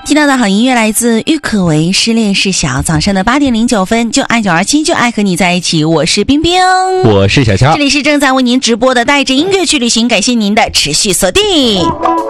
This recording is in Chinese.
听到的好音乐来自郁可唯，失恋是小。早上的8点09分，就爱927，就爱和你在一起。我是冰冰， 我是小乔， 这里是正在为您直播的带着音乐去旅行，感谢您的持续锁定。